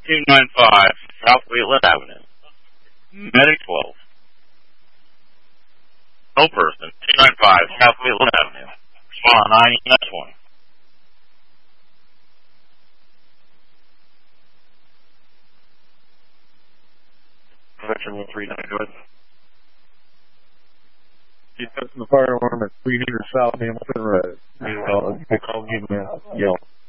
295 South Wheatland Avenue. Medic 12. No person. 295 South Wheatland Avenue. Respond 9-20. Veteran 139, go ahead. He's testing the fire alarm at 300 South Hamilton Road. They call, give him a yell.